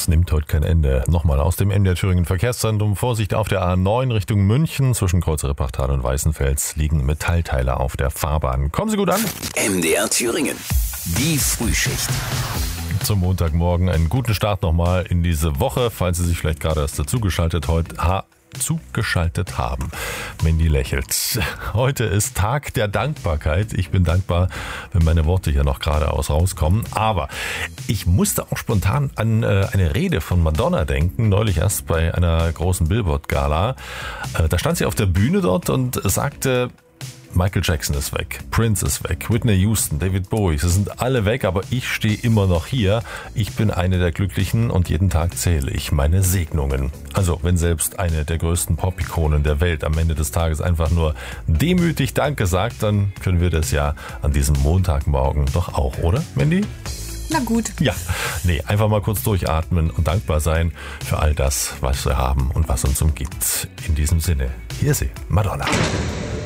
Das nimmt heute kein Ende. Nochmal aus dem MDR Thüringen Verkehrszentrum. Vorsicht auf der A9 Richtung München. Zwischen Kreuzerepachtal und Weißenfels liegen Metallteile auf der Fahrbahn. Kommen Sie gut an. MDR Thüringen. Die Frühschicht. Zum Montagmorgen einen guten Start nochmal in diese Woche, falls Sie sich vielleicht gerade erst zugeschaltet haben. Mandy lächelt. Heute ist Tag der Dankbarkeit. Ich bin dankbar, wenn meine Worte hier noch geradeaus rauskommen. Aber ich musste auch spontan an eine Rede von Madonna denken, neulich erst bei einer großen Billboard-Gala. Da stand sie auf der Bühne dort und sagte: Michael Jackson ist weg, Prince ist weg, Whitney Houston, David Bowie, sie sind alle weg, aber ich stehe immer noch hier. Ich bin eine der Glücklichen und jeden Tag zähle ich meine Segnungen. Also wenn selbst eine der größten Pop-Ikonen der Welt am Ende des Tages einfach nur demütig Danke sagt, dann können wir das ja an diesem Montagmorgen doch auch, oder, Mandy? Na gut. Ja, einfach mal kurz durchatmen und dankbar sein für all das, was wir haben und was uns umgibt. In diesem Sinne, hier ist sie, Madonna.